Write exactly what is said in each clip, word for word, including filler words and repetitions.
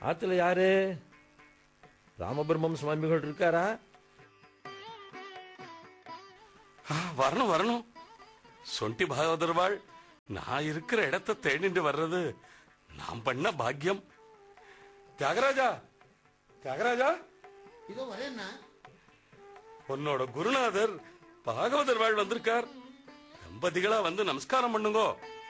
ஆத்துல யாரு? ராமபிரம்மம் சுவாமிகள் இருக்காரா? வரணும் வரணும். சொண்டி பாகவதர்வாள் நான் இருக்கிற இடத்தை தேடிட்டு வர்றது நான் பண்ண பாக்கியம். தியாகராஜா, தியாகராஜா, இதோ வரேன்னா. உன்னோட குருநாதர் பாகவதர்வாள் வந்திருக்கார். தம்பதிகளா வந்து நமஸ்காரம் பண்ணுங்கோ.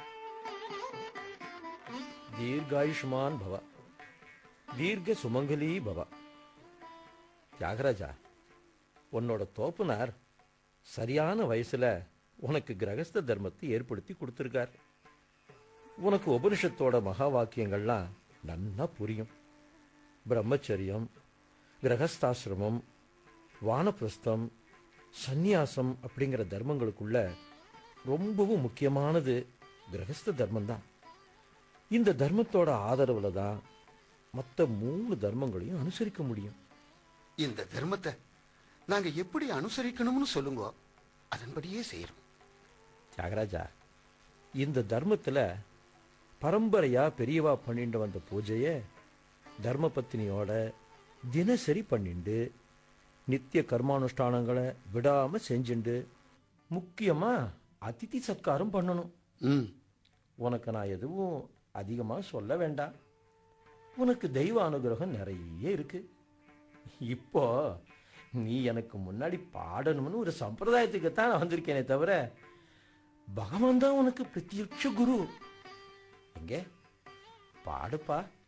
தீர்காயுஷ்மான் பவ, தீர்க்க சுமங்கலி பவ. தியாகராஜா, உன்னோட தோப்புனார் சரியான வயசுல உனக்கு கிரகஸ்த தர்மத்தை ஏற்படுத்தி கொடுத்திருக்கார். உனக்கு உபனிஷத்தோட மகா வாக்கியங்கள்லாம் நன்னா புரியும். பிரம்மச்சரியம், கிரகஸ்தாசிரமம், வானப்பிரஸ்தம், சந்நியாசம் அப்படிங்கிற தர்மங்களுக்குள்ள ரொம்பவும் முக்கியமானது கிரகஸ்த தர்மம் தான். இந்த தர்மத்தோட ஆதரவுல தான் மற்ற மூணு தர்மங்களையும் அனுசரிக்க முடியும். இந்த தர்மத்தை நாங்க எப்படி அனுசரிக்கணும்னு சொல்லுங்க, அதன்படியே செய்யறோம். தியாகராஜா, இந்த தர்மத்துல பரம்பரையா பெரியவா பண்ணிட்டு வந்த பூஜைய தர்ம பத்தினியோட தினசரி பண்ணிண்டு நித்திய கர்மானுஷ்டானங்களை விடாம செஞ்சுண்டு முக்கியமா அதிதி சத்காரம் பண்ணணும். உனக்கு நான் எதுவும் அதிகமா சொல்ல வேண்டாம். உனக்கு தெய்வ அனுகிரகம் நிறைய இருக்கு. இப்போ நீ எனக்கு முன்னாடி பாடணும்னு ஒரு சம்பிரதாயத்துக்குத்தான் நான் வந்திருக்கேனே தவிர பகவான் தான் உனக்கு பிரத்யட்ச குரு. எங்க பாடுப்பா.